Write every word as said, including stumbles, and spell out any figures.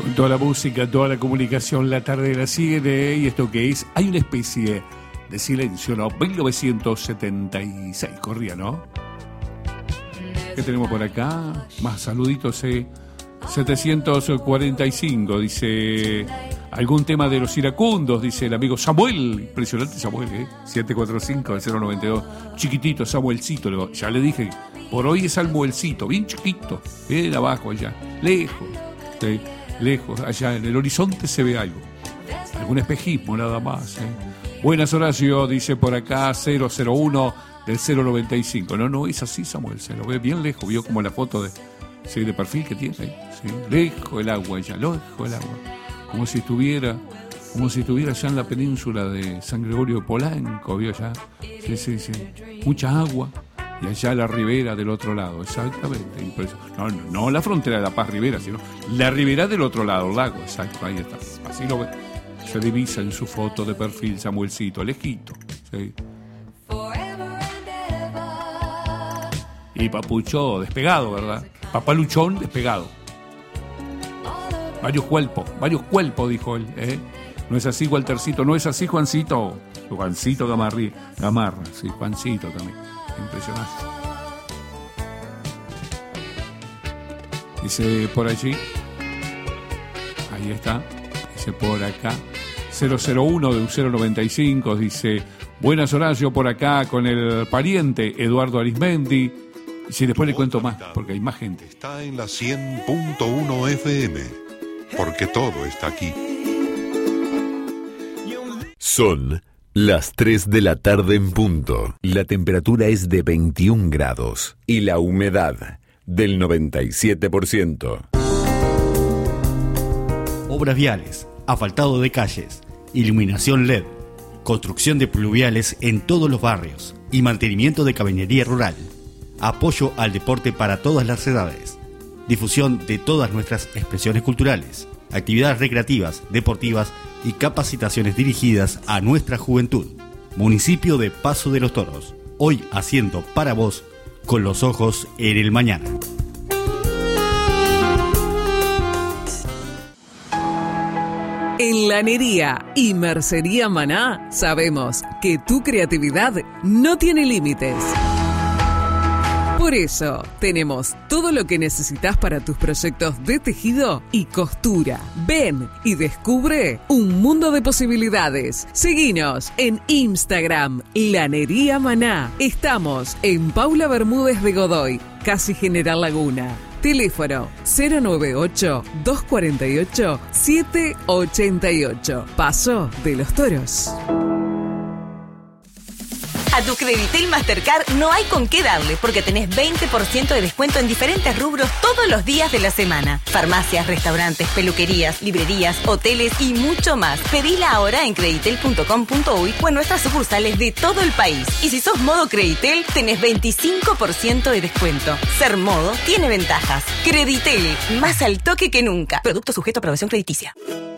Con toda la música, toda la comunicación, la tarde la sigue. ¿Y esto qué es? Hay una especie de silencio, ¿no? mil novecientos setenta y seis corría, ¿no? ¿Qué tenemos por acá? Más saluditos, eh. setecientos cuarenta y cinco, dice... Algún tema de los iracundos, dice el amigo Samuel. Impresionante Samuel, ¿eh? siete cuatro cinco cero nueve dos. Chiquitito, Samuelcito. Ya le dije, por hoy es Samuelcito, bien chiquito. Bien abajo allá, lejos. ¿Sí? Lejos, allá en el horizonte se ve algo. Algún espejismo nada más, ¿eh? Buenas, Horacio, dice por acá cero cero uno del cero noventa y cinco. No, no, es así, Samuel, se lo ve bien lejos. Vio como la foto de, sí, de perfil que tiene, ¿sí? Lejos el agua allá, lejos el agua. Como si estuviera, como si estuviera allá en la península de San Gregorio de Polanco, vio allá. Sí, sí, sí. Mucha agua. Y allá la ribera del otro lado, exactamente. No, no, no la frontera de La Paz Ribera, sino la ribera del otro lado, el lago, exacto, ahí está. Así lo ve. Se divisa en su foto de perfil Samuelcito, lejito. ¿Sí? Y Papucho despegado, ¿verdad? Papaluchón despegado. Varios cuerpos, varios cuerpos, dijo él, ¿eh? No es así, Waltercito, no es así, Juancito. Juancito Gamarri, Gamarra, sí, Juancito también. Impresionante. Dice por allí, ahí está, dice por acá, cero cero uno de un cero noventa y cinco, dice, buenas, Horacio, por acá con el pariente Eduardo Arismendi. Y si después le cuento más, porque hay más gente. Está en la cien punto uno F M, porque todo está aquí. Son las tres de la tarde en punto. La temperatura es de veintiún grados y la humedad del noventa y siete por ciento. Obras viales, asfaltado de calles, iluminación L E D, construcción de pluviales en todos los barrios y mantenimiento de cabinería rural. Apoyo al deporte para todas las edades. Difusión de todas nuestras expresiones culturales, actividades recreativas, deportivas y capacitaciones dirigidas a nuestra juventud. Municipio de Paso de los Toros, hoy haciendo para vos con los ojos en el mañana. En Lanería y Mercería Maná sabemos que tu creatividad no tiene límites. Por eso, tenemos todo lo que necesitas para tus proyectos de tejido y costura. Ven y descubre un mundo de posibilidades. Seguinos en Instagram, Lanería Maná. Estamos en Paula Bermúdez de Godoy, casi General Laguna. Teléfono cero nueve ocho, dos cuatro ocho, siete ocho ocho. Paso de los Toros. A tu Creditel Mastercard no hay con qué darle, porque tenés veinte por ciento de descuento en diferentes rubros todos los días de la semana. Farmacias, restaurantes, peluquerías, librerías, hoteles y mucho más. Pedila ahora en creditel punto com punto uy o en nuestras sucursales de todo el país. Y si sos modo Creditel, tenés veinticinco por ciento de descuento. Ser modo tiene ventajas. Creditel, más al toque que nunca. Producto sujeto a aprobación crediticia.